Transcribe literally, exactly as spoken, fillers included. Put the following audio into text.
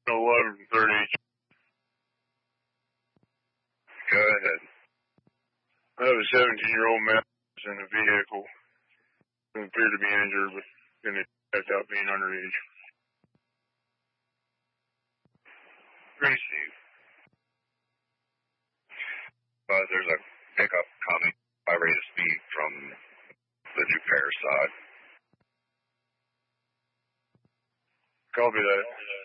eleven thirty. Go ahead. I have a seventeen-year-old man in the vehicle. Doesn't appear to be injured, but going to check out being underage. Gracie. Uh, there's a pickup coming by rate of speed from the New Paris side. Copy that.